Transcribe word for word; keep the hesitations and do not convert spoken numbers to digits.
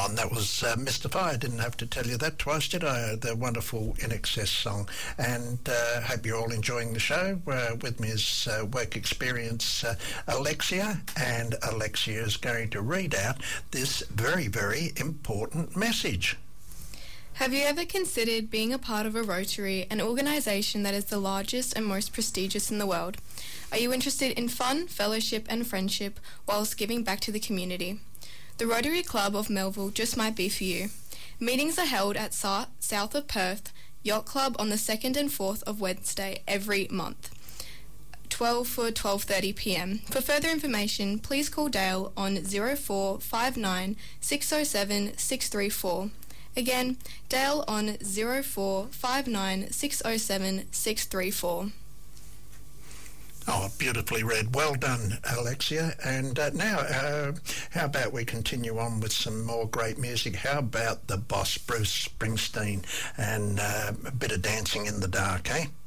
on. That was uh, Mystify. I didn't have to tell you that twice, did I? The wonderful I N X S song. And uh, hope you're all enjoying the show. Uh, with me is uh, Work Experience uh, Alexia, and Alexia is going to read out this very, very important message. Have you ever considered being a part of a Rotary, an organisation that is the largest and most prestigious in the world? Are you interested in fun, fellowship and friendship whilst giving back to the community? The Rotary Club of Melville just might be for you. Meetings are held at Sa- South of Perth Yacht Club on the second and fourth of Wednesday every month, twelve for twelve thirty p m. For further information, please call Dale on zero four five nine six zero seven six three four. Again, Dale on zero four five nine six zero seven six three four. Oh, beautifully read. Well done, Alexia. And uh, now, uh, how about we continue on with some more great music? How about the boss, Bruce Springsteen, and uh, a bit of Dancing in the Dark, eh?